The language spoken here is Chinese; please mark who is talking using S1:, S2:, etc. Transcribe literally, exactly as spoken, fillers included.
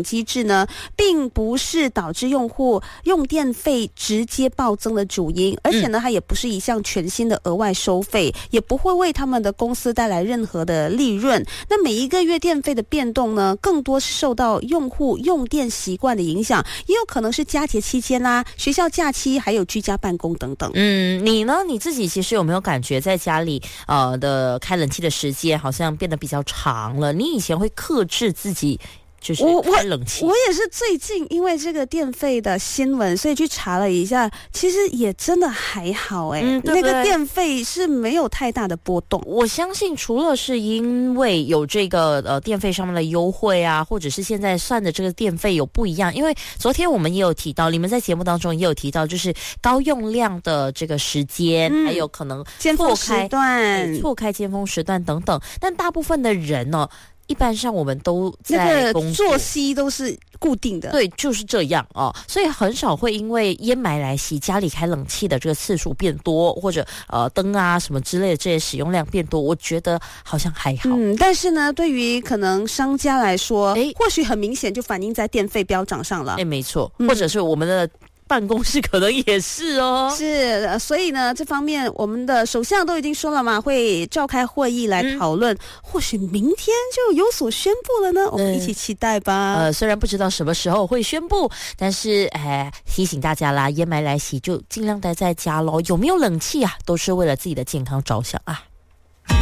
S1: 种机制呢，并不是导致用户用电费直接暴增的主因，而且呢，它也不是一项全新的额外收费，也不会为他们的公司带来任何的利润。那每一个月电费的变动呢，更多是受到用户用电习惯的影响，也有可能是佳节期间啦、学校假期，还有居家办公等等。
S2: 嗯，你呢？你自己其实有没有感觉在家里呃的开冷气的时间好像变得比较长了？你以前会克制自己就是开冷气。
S1: 我, 我, 我也是最近因为这个电费的新闻，所以去查了一下，其实也真的还好哎、欸嗯，那个电费是没有太大的波动。
S2: 我相信除了是因为有这个呃电费上面的优惠啊，或者是现在算的这个电费有不一样，因为昨天我们也有提到，你们在节目当中也有提到，就是高用量的这个时间、嗯、还有可能
S1: 尖峰时段、
S2: 错开尖峰时段等等，但大部分的人呢、哦。一般上我们都在工作，
S1: 那个作息都是固定的，
S2: 对，就是这样哦，所以很少会因为烟霾来袭，家里开冷气的这个次数变多，或者呃灯啊什么之类的这些使用量变多，我觉得好像还好。
S1: 嗯，但是呢，对于可能商家来说，哎，或许很明显就反映在电费飙涨上了。
S2: 哎，没错，嗯、或者是我们的。办公室可能也是哦，
S1: 是，所以呢，这方面我们的首相都已经说了嘛，会召开会议来讨论、嗯，或许明天就有所宣布了呢，我们一起期待吧。
S2: 呃，虽然不知道什么时候会宣布，但是哎，提醒大家啦，烟霾来袭就尽量待在家咯，有没有冷气啊，都是为了自己的健康着想啊。